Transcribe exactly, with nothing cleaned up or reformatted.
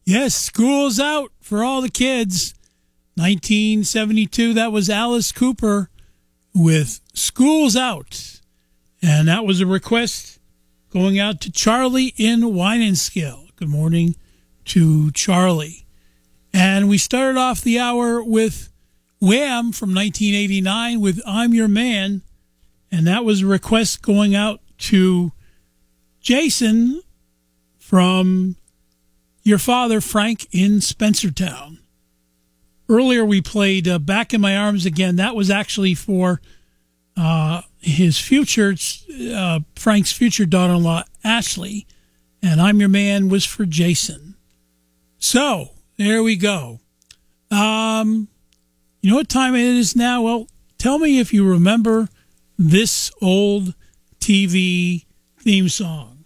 Yes, school's out for all the kids. nineteen seventy-two, that was Alice Cooper with School's Out. And that was a request going out to Charlie in Winenskill. Good morning to Charlie. And we started off the hour with Wham from nineteen eighty-nine with I'm Your Man. And that was a request going out to Jason from your father, Frank, in Spencertown. Earlier we played uh, Back in My Arms Again. That was actually for uh, his future, uh, Frank's future daughter-in-law, Ashley. And I'm Your Man was for Jason. So, there we go. Um, you know what time it is now? Well, tell me if you remember this old T V theme song.